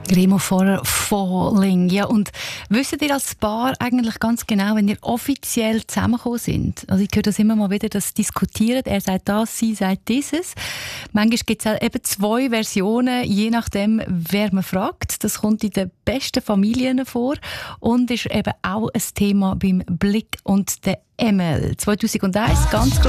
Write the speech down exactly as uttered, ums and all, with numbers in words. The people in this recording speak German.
Remo Forer, Falling. Ja, und wisst ihr als Paar eigentlich ganz genau, wenn ihr offiziell zusammengekommen sind? Also ich höre das immer mal wieder, das diskutieren. Er sagt das, sie sagt dieses. Manchmal gibt es eben zwei Versionen, je nachdem, wer man fragt. Das kommt in den besten Familien vor und ist eben auch ein Thema beim Blick und der M L. zweitausendeins, ganz